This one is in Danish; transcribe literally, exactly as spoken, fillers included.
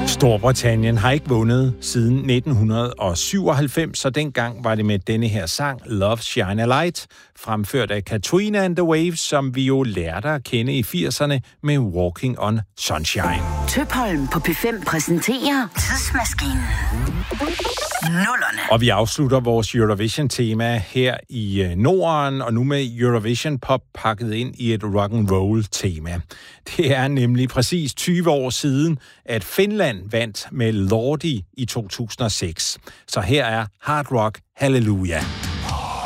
Storbritannien har ikke vundet siden nitten syvoghalvfems, så dengang var det med denne her sang, Love Shine a Light, fremført af Katrina and the Waves, som vi jo lærte at kende i firserne med Walking on Sunshine. Tøpholm på P fem præsenterer Tidsmaskinen. Nullerne. Og vi afslutter vores Eurovision-tema her i Norden, og nu med Eurovision Pop pakket ind i et rock'n'roll-tema. Det er nemlig præcis tyve år siden, at Finland vandt med Lordi i to tusind og seks. Så her er Hard Rock Hallelujah.